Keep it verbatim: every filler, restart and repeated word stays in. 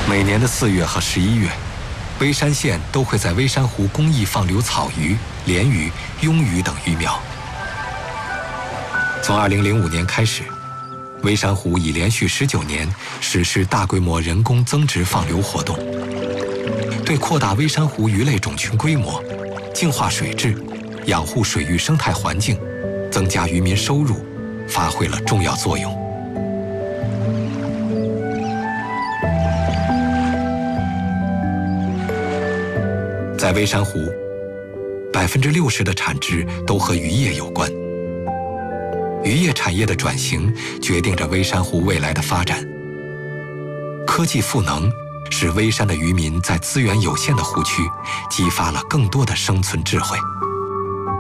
每年的四月和十一月，微山县都会在微山湖公益放流草鱼、鲢鱼、鳙鱼等鱼苗。从二零零五年开始，微山湖已连续十九年实施大规模人工增殖放流活动，对扩大微山湖鱼类种群规模、净化水质、养护水域生态环境、增加渔民收入，发挥了重要作用。在微山湖，百分之六十的产值都和渔业有关。渔业产业的转型决定着微山湖未来的发展。科技赋能使微山的渔民在资源有限的湖区激发了更多的生存智慧。